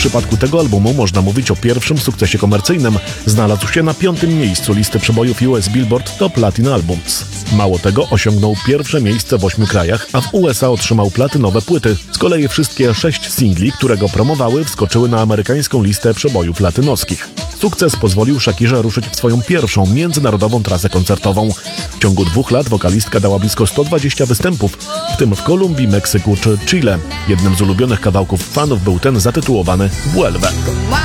przypadku tego albumu można mówić o pierwszym sukcesie komercyjnym. Znalazł się na 5. miejscu listy przebojów US Billboard Top Latin Albums. Mało tego, osiągnął pierwsze miejsce w 8 krajach, a w USA otrzymał platynowe płyty. Z kolei wszystkie 6 singli, które go promowały, wskoczyły na amerykańską listę przebojów latynoskich. Sukces pozwolił Shakirze ruszyć w swoją pierwszą międzynarodową trasę koncertową. W ciągu 2 lat wokalistka dała blisko 120 występów, w tym w Kolumbii, Meksyku czy Chile. Jednym z ulubionych kawałków fanów był ten zatytułowany Vuelve.